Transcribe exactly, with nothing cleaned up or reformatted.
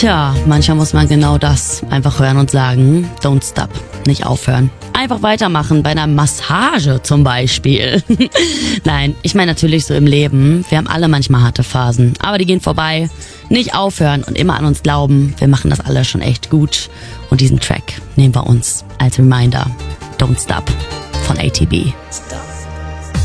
Tja, manchmal muss man genau das einfach hören und sagen, don't stop, nicht aufhören. Einfach weitermachen, bei einer Massage zum Beispiel. Nein, ich meine natürlich so im Leben, wir haben alle manchmal harte Phasen, aber die gehen vorbei. Nicht aufhören und immer an uns glauben, wir machen das alle schon echt gut. Und diesen Track nehmen wir uns als Reminder, don't stop von A T B. Stop.